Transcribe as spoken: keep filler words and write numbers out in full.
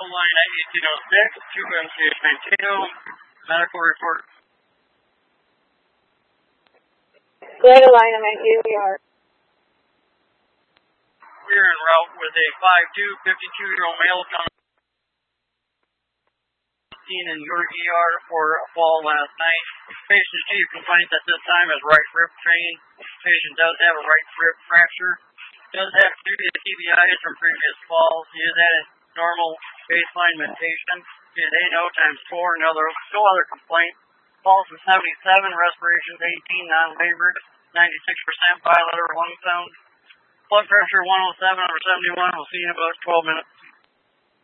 line at eighteen oh six, two M C H Mankato, medical report. Vital line, I'm at U E R. We're en route with a five two, fifty-two-year-old male coming seen in your E R for a fall last night. Patient's chief complaint at this time is right rib pain. Patient does have a right rib fracture. Does have previous T B Is from previous falls. He has had a normal baseline mentation. He has A N O times four, no other, no other complaint. Pulse is seventy-seven, respirations eighteen, non-labored, ninety-six percent bilateral lung sound. Blood pressure one oh seven over seventy-one. We'll see you in about twelve minutes.